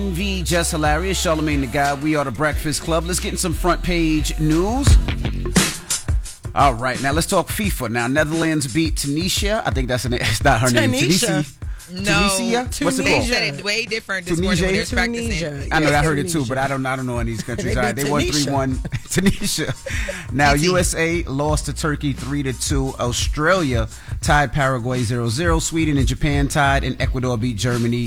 V Just Hilarious, Charlamagne the God. We are the Breakfast Club. Let's get in some front page news. All right, now let's talk FIFA. Now, Netherlands beat Tunisia. I think it's not her name. Tunisia. No, Tunisia? What's it called? They said it way different this morning when they were practicing. I know, I heard it too, but I don't know any of these countries. All right, they won 3-1 Tunisia. Now, USA lost to Turkey 3-2. Australia tied Paraguay 0-0. Sweden and Japan tied, and Ecuador beat Germany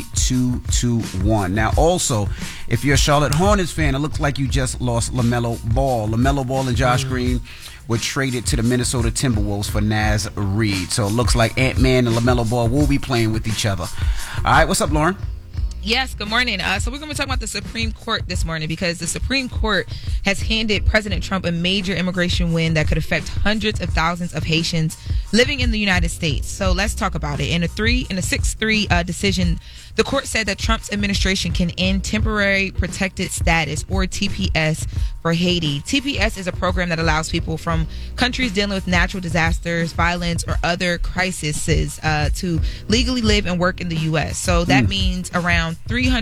2-1. Now, also, if you're a Charlotte Hornets fan, it looks like you just lost LaMelo Ball. LaMelo Ball and Josh Green were traded to the Minnesota Timberwolves for Naz Reid. So it looks like Ant-Man and LaMelo Ball will be playing with each other. All right, what's up, Lauren? Yes, good morning. So we're going to talk about the Supreme Court this morning because the Supreme Court has handed President Trump a major immigration win that could affect hundreds of thousands of Haitians living in the United States. So let's talk about it. In a 6-3 decision, the court said that Trump's administration can end temporary protected status, or TPS, for Haiti. TPS is a program that allows people from countries dealing with natural disasters, violence, or other crises to legally live and work in the U.S. So that means around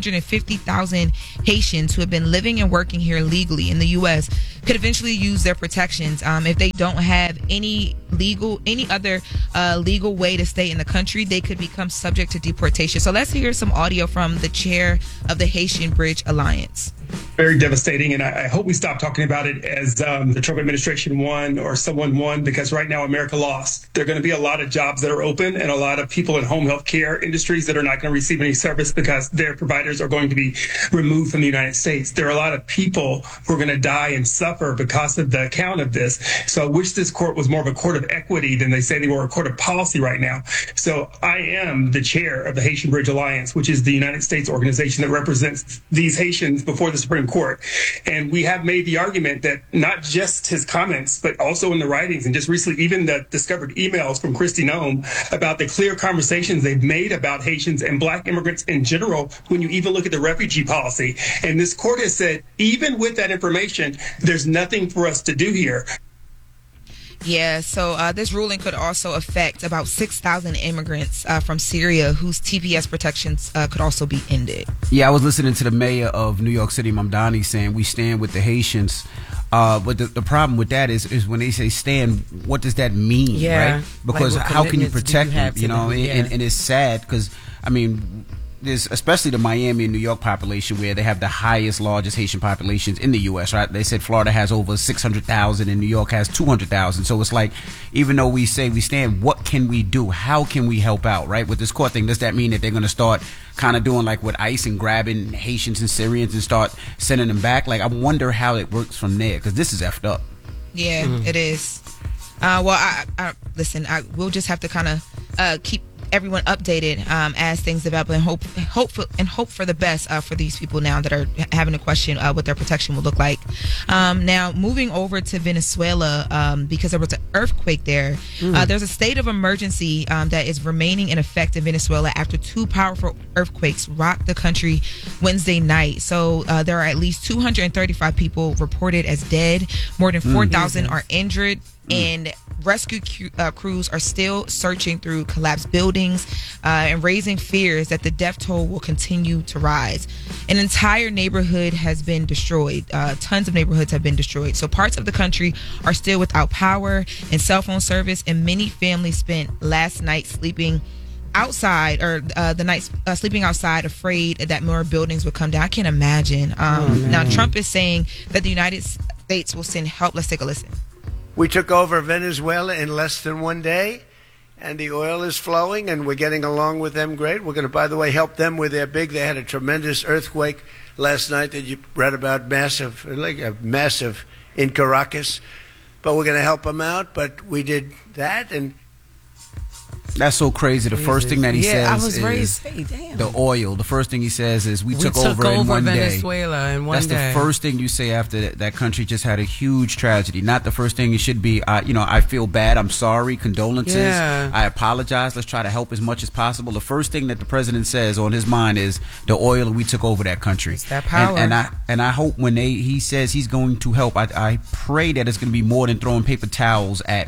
350,000 Haitians who have been living and working here legally in the U.S. could eventually use their protections. If they don't have any other legal way to stay in the country, they could become subject to deportation. So let's hear some audio from the chair of the Haitian Bridge Alliance. Very devastating, and I hope we stop talking about it as the Trump administration won or someone won, because right now America lost. There are going to be a lot of jobs that are open and a lot of people in home health care industries that are not going to receive any service because their providers are going to be removed from the United States. There are a lot of people who are going to die and suffer because of the account of this. So I wish this court was more of a court of equity than they say they were a court of policy right now. So I am the chair of the Haitian Bridge Alliance, which is the United States organization that represents these Haitians before the Supreme Court. And we have made the argument that not just his comments, but also in the writings, and just recently even the discovered emails from Kristi Noem about the clear conversations they've made about Haitians and Black immigrants in general, when you even look at the refugee policy. And this court has said, even with that information, there's nothing for us to do here. Yeah, so this ruling could also affect about 6,000 immigrants from Syria whose TPS protections could also be ended. Yeah, I was listening to the mayor of New York City, Mamdani, saying we stand with the Haitians. But the problem with that is when they say stand, what does that mean, right? Because like, how can you protect them, you know? And it's sad because, I mean, there's especially the Miami and New York population where they have the largest Haitian populations in the U.S., right? They said Florida has over 600,000 and New York has 200,000. So it's like, even though we say we stand, what can we do? How can we help out, right? With this court thing, does that mean that they're going to start kind of doing like with ICE and grabbing Haitians and Syrians and start sending them back? Like, I wonder how it works from there, because this is effed up. Yeah, it is. Listen, we'll just have to kind of keep everyone updated as things develop, and hope for the best for these people now that are having to question what their protection will look like. Now, moving over to Venezuela, because there was an earthquake there. There's a state of emergency that is remaining in effect in Venezuela after two powerful earthquakes rocked the country Wednesday night. So there are at least 235 people reported as dead. More than 4,000 are injured. And rescue crews are still searching through collapsed buildings and raising fears that the death toll will continue to rise. An entire neighborhood has been destroyed. Tons of neighborhoods have been destroyed. So parts of the country are still without power and cell phone service, and many families spent last night sleeping outside, or the night sleeping outside, afraid that more buildings would come down. I can't imagine. Now, Trump is saying that the United States will send help. Let's take a listen. We took over Venezuela in less than one day, and the oil is flowing, and we're getting along with them great. We're going to, by the way, help them with their they had a tremendous earthquake last night that you read about, massive in Caracas. But we're going to help them out, but we did that, and that's so crazy. The first thing that he says I was ready to is say, damn. The oil. The first thing he says is we took over in one Venezuela day. In one That's day. the first thing you say after that country just had a huge tragedy. Not the first thing it should be, I feel bad, I'm sorry, condolences, I apologize, let's try to help as much as possible. The first thing that the president says on his mind is the oil, and we took over that country. It's that power. And I hope when he says he's going to help, I pray that it's going to be more than throwing paper towels at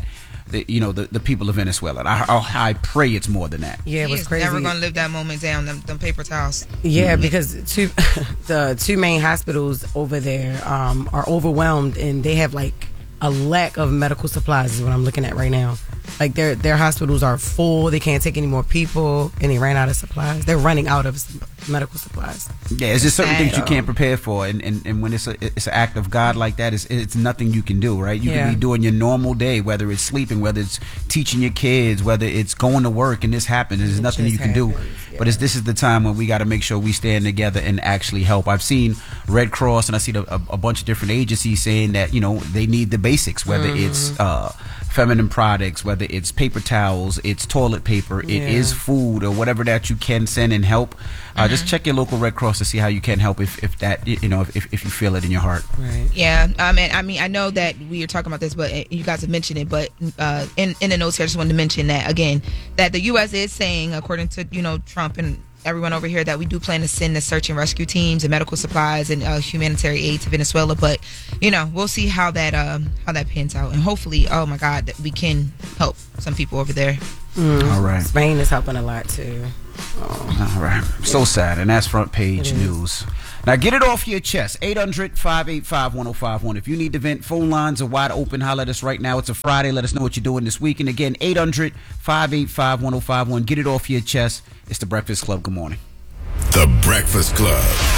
the people of Venezuela. I pray it's more than that. Yeah, it was crazy. Never gonna live that moment down. Them paper towels. Yeah, because the two main hospitals over there are overwhelmed, and they have like a lack of medical supplies. Is what I'm looking at right now. Like their hospitals are full. They can't take any more people, and they ran out of supplies. They're running out of medical supplies. Yeah, it's just certain things you can't prepare for, and when it's an act of God like that, it's nothing you can do, right? You can be doing your normal day, whether it's sleeping, whether it's teaching your kids, whether it's going to work, and this happens. There's nothing you can do. Yeah. But this is the time when we got to make sure we stand together and actually help. I've seen Red Cross, and I see a bunch of different agencies saying that they need the basics, whether it's feminine products, whether it's paper towels, it's toilet paper, it is food or whatever that you can send and help. Just check your local Red Cross to see how you can help if you feel it in your heart. Right. Yeah. I know that we are talking about this, but you guys have mentioned it. But in the notes here, I just wanted to mention that again, that the U.S. is saying, according to Trump and everyone over here, that we do plan to send the search and rescue teams and medical supplies and humanitarian aid to Venezuela. But we'll see how that pans out, and hopefully, oh my God, that we can help some people over there. All right. Spain is helping a lot too. All right. So sad, and that's front page news. Now get it off your chest. 800-585-1051. If you need to vent, phone lines are wide open. Holler at us right now. It's a Friday. Let us know what you're doing this weekend. Again, 800-585-1051. Get it off your chest. It's The Breakfast Club. Good morning. The Breakfast Club.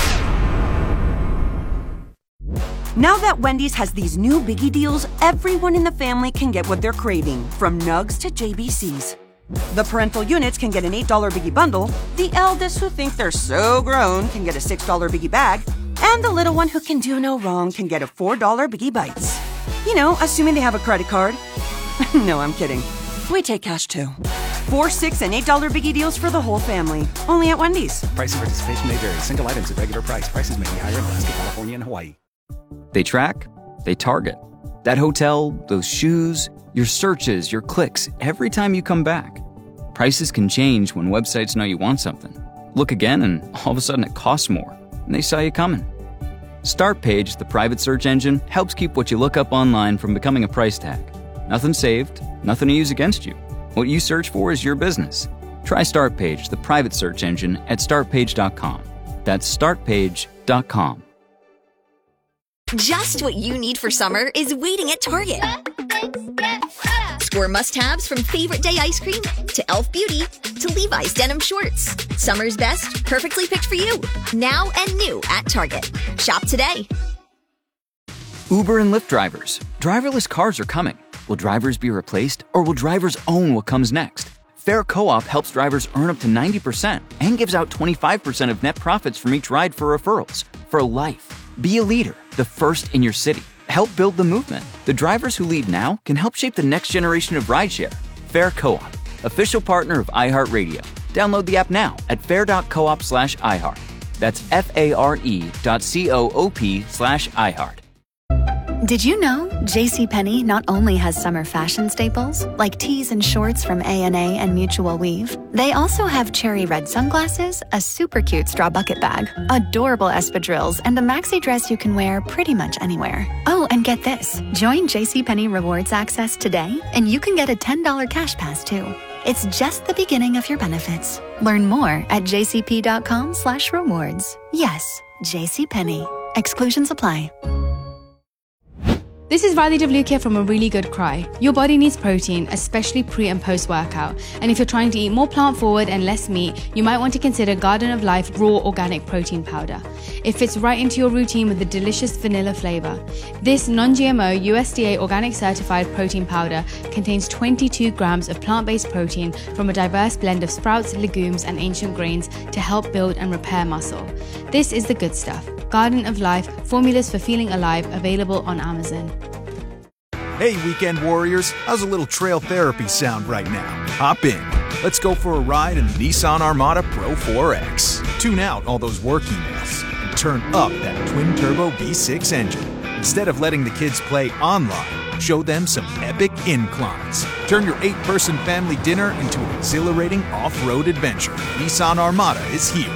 Now that Wendy's has these new biggie deals, everyone in the family can get what they're craving, from nugs to JBCs. The parental units can get an $8 biggie bundle, the eldest who think they're so grown can get a $6 biggie bag, and the little one who can do no wrong can get a $4 biggie bites. Assuming they have a credit card. No, I'm kidding. We take cash too. 4, $6, and $8 biggie deals for the whole family. Only at Wendy's. Price and participation may vary. Single items at regular price. Prices may be higher in Alaska, California, and Hawaii. They track. They target. That hotel, those shoes, your searches, your clicks, every time you come back. Prices can change when websites know you want something. Look again and all of a sudden it costs more, and they saw you coming. Startpage, the private search engine, helps keep what you look up online from becoming a price tag. Nothing saved, nothing to use against you. What you search for is your business. Try Startpage, the private search engine, at startpage.com. That's startpage.com. Just what you need for summer is waiting at Target. Score must-haves from favorite day ice cream to e.l.f. Beauty to Levi's denim shorts. Summer's best, perfectly picked for you. Now and new at Target. Shop today. Uber and Lyft drivers. Driverless cars are coming. Will drivers be replaced, or will drivers own what comes next? Fair Co-op helps drivers earn up to 90% and gives out 25% of net profits from each ride for referrals. For life. Be a leader, the first in your city. Help build the movement. The drivers who lead now can help shape the next generation of rideshare. Fair Co-op, official partner of iHeartRadio. Download the app now at fair.coop/iHeart. That's FARE.coop/iHeart. Did you know JCPenney not only has summer fashion staples, like tees and shorts from A&A and Mutual Weave, they also have cherry red sunglasses, a super cute straw bucket bag, adorable espadrilles, and a maxi dress you can wear pretty much anywhere. Oh, and get this. Join JCPenney Rewards Access today, and you can get a $10 cash pass, too. It's just the beginning of your benefits. Learn more at jcp.com/rewards. Yes, JCPenney. Exclusions apply. This is Riley Devlukia from A Really Good Cry. Your body needs protein, especially pre and post workout. And if you're trying to eat more plant forward and less meat, you might want to consider Garden of Life Raw Organic Protein Powder. It fits right into your routine with a delicious vanilla flavor. This non-GMO USDA organic certified protein powder contains 22 grams of plant-based protein from a diverse blend of sprouts, legumes, and ancient grains to help build and repair muscle. This is the good stuff. Garden of Life, formulas for feeling alive, available on Amazon. Hey, weekend warriors, how's a little trail therapy sound right now? Hop in. Let's go for a ride in the Nissan Armada Pro 4X. Tune out all those work emails and turn up that twin-turbo V6 engine. Instead of letting the kids play online, show them some epic inclines. Turn your 8-person family dinner into an exhilarating off-road adventure. Nissan Armada is here.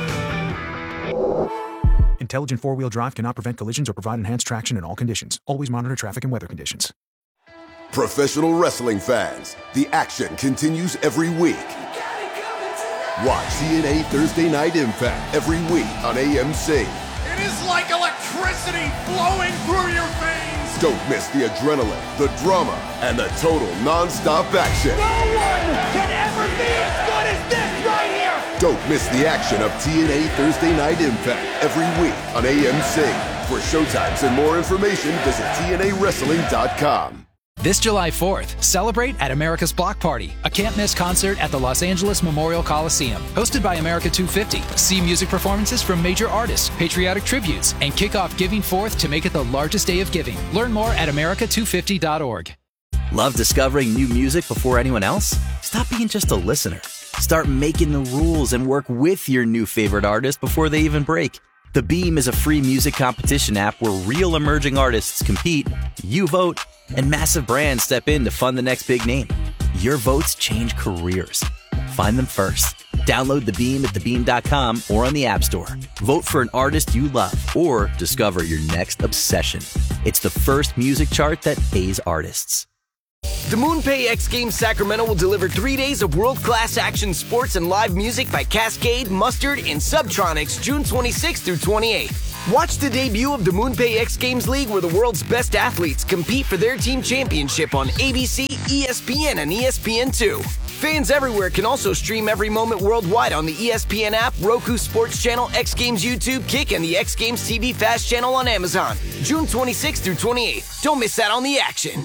Intelligent four-wheel drive cannot prevent collisions or provide enhanced traction in all conditions. Always monitor traffic and weather conditions. Professional wrestling fans, the action continues every week. Watch TNA Thursday Night Impact every week on AMC. It is like electricity flowing through your veins. Don't miss the adrenaline, the drama, and the total non-stop action. No one can ever be as good as this right here. Don't miss the action of TNA Thursday Night Impact every week on AMC. For showtimes and more information, visit TNAWrestling.com. This July 4th, celebrate at America's Block Party, a can't-miss concert at the Los Angeles Memorial Coliseum. Hosted by America 250, see music performances from major artists, patriotic tributes, and kick off Giving Forth to make it the largest day of giving. Learn more at america250.org. Love discovering new music before anyone else? Stop being just a listener. Start making the rules and work with your new favorite artist before they even break. The Beam is a free music competition app where real emerging artists compete, you vote, and massive brands step in to fund the next big name. Your votes change careers. Find them first. Download The Beam at thebeam.com or on the App Store. Vote for an artist you love or discover your next obsession. It's the first music chart that pays artists. The MoonPay X Games Sacramento will deliver 3 days of world-class action sports and live music by Cascade, Mustard, and Subtronics June 26th through 28th. Watch the debut of the MoonPay X Games League where the world's best athletes compete for their team championship on ABC, ESPN, and ESPN2. Fans everywhere can also stream every moment worldwide on the ESPN app, Roku Sports Channel, X Games YouTube, Kick, and the X Games TV Fast channel on Amazon. June 26th through 28th. Don't miss out on the action.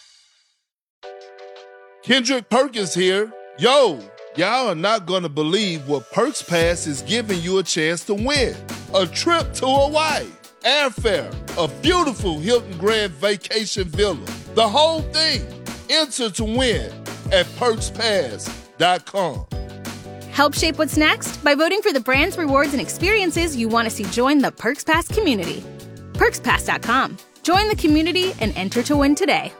Kendrick Perkins here. Yo, y'all are not going to believe what Perks Pass is giving you a chance to win. A trip to Hawaii, airfare, a beautiful Hilton Grand Vacation Villa. The whole thing. Enter to win at PerksPass.com. Help shape what's next by voting for the brands, rewards, and experiences you want to see join the Perks Pass community. PerksPass.com. Join the community and enter to win today.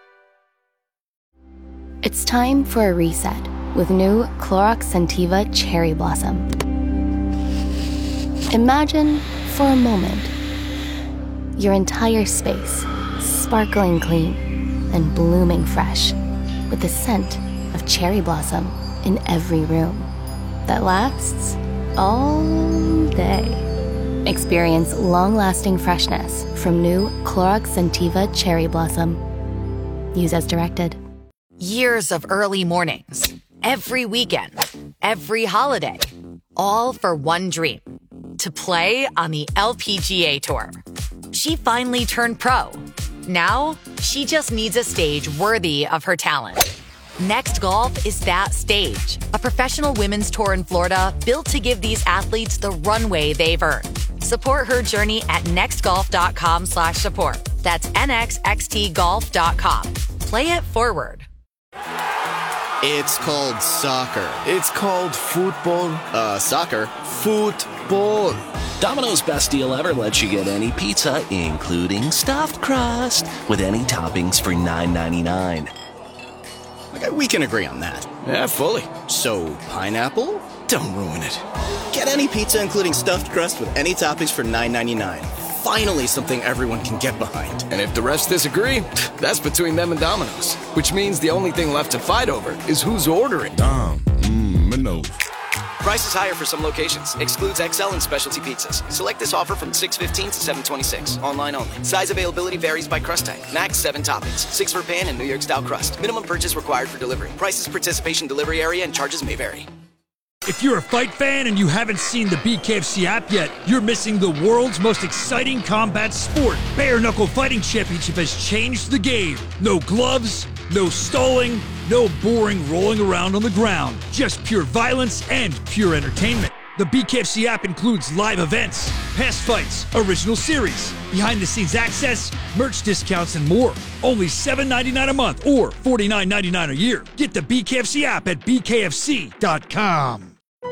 It's time for a reset with new Clorox Scentiva Cherry Blossom. Imagine, for a moment, your entire space sparkling clean and blooming fresh with the scent of cherry blossom in every room that lasts all day. Experience long-lasting freshness from new Clorox Scentiva Cherry Blossom. Use as directed. Years of early mornings, every weekend, every holiday, all for one dream, to play on the LPGA Tour. She finally turned pro. Now, she just needs a stage worthy of her talent. Next Golf is that stage, a professional women's tour in Florida built to give these athletes the runway they've earned. Support her journey at nextgolf.com/support. That's nxxtgolf.com. Play it forward. It's called soccer. It's called football. Soccer. Football. Domino's Best Deal Ever lets you get any pizza, including stuffed crust, with any toppings for $9.99. Okay, we can agree on that. Yeah, fully. So, pineapple? Don't ruin it. Get any pizza, including stuffed crust, with any toppings for $9.99. Finally, something everyone can get behind. And if the rest disagree, that's between them and Domino's. Which means the only thing left to fight over is who's ordering. Domino's. Price is higher for some locations. Excludes XL and specialty pizzas. Select this offer from 6/15 to 7/26. Online only. Size availability varies by crust type. Max 7 toppings. 6 for pan and New York style crust. Minimum purchase required for delivery. Prices, participation, delivery area, and charges may vary. If you're a fight fan and you haven't seen the BKFC app yet, you're missing the world's most exciting combat sport. Bare Knuckle Fighting Championship has changed the game. No gloves, no stalling, no boring rolling around on the ground. Just pure violence and pure entertainment. The BKFC app includes live events, past fights, original series, behind-the-scenes access, merch discounts, and more. Only $7.99 a month or $49.99 a year. Get the BKFC app at bkfc.com.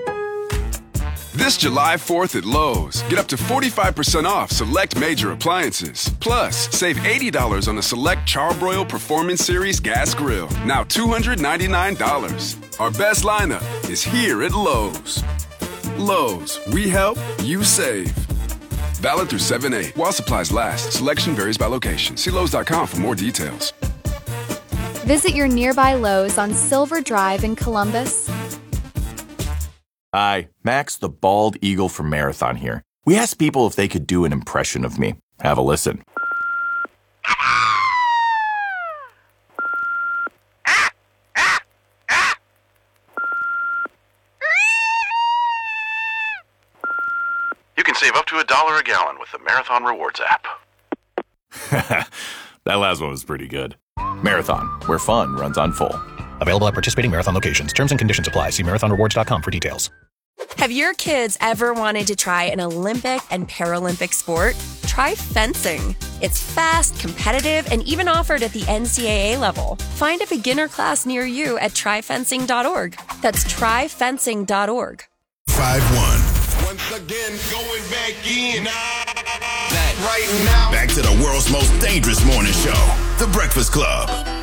This July 4th at Lowe's, get up to 45% off select major appliances. Plus, save $80 on a select Charbroil Performance Series gas grill, now $299. Our best lineup is here at Lowe's. Lowe's, we help, you save. Valid through 7/8. While supplies last, selection varies by location. See Lowe's.com for more details. Visit your nearby Lowe's on Silver Drive in Columbus. Hi, Max the Bald Eagle from Marathon here. We asked people if they could do an impression of me. Have a listen. You can save up to $1 a gallon with the Marathon Rewards app. That last one was pretty good. Marathon, where fun runs on full. Available at participating Marathon locations. Terms and conditions apply. See marathonrewards.com for details. Have your kids ever wanted to try an Olympic and Paralympic sport? Try fencing. It's fast, competitive, and even offered at the NCAA level. Find a beginner class near you at tryfencing.org. That's tryfencing.org. 5-1. Once again, going back in. Right now. Back to the world's most dangerous morning show, The Breakfast Club.